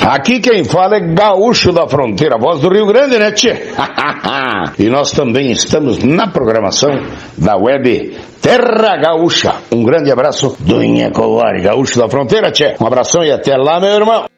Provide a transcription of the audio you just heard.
Aqui quem fala é Gaúcho da Fronteira, voz do Rio Grande, né, tchê? E nós também estamos na programação da web Terra Gaúcha. Um grande abraço do Inha Covari, Gaúcho da Fronteira, tchê. Um abração e até lá, meu irmão.